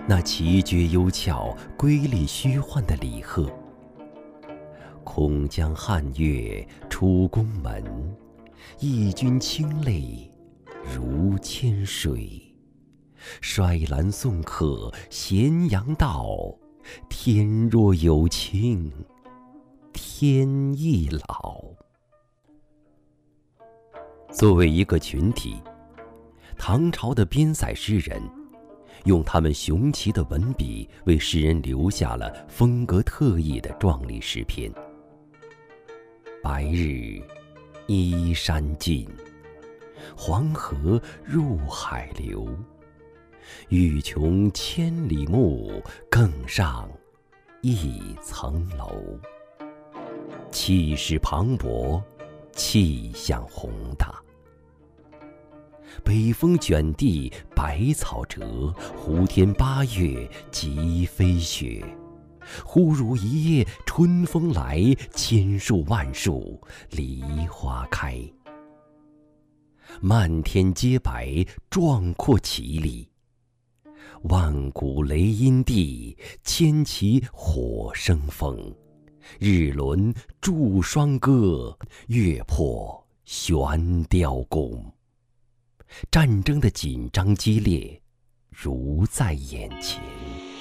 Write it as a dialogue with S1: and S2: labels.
S1: 那奇绝幽峭、瑰丽虚幻的李贺。空江汉月出宫门，义军清泪如千水。衰兰送客咸阳道，天若有情天亦老。作为一个群体，唐朝的边塞诗人用他们雄奇的文笔为世人留下了风格特异的壮丽诗篇。白日依山尽，黄河入海流。欲穷千里目，更上一层楼。气势磅礴，气象宏大。北风卷地百草折，胡天八月即飞雪。忽如一夜春风来，千树万树梨花开。漫天皆白，壮阔绮丽。万古雷音地，千骑火生风。日轮祝双歌，月破悬雕弓。战争的紧张激烈，如在眼前。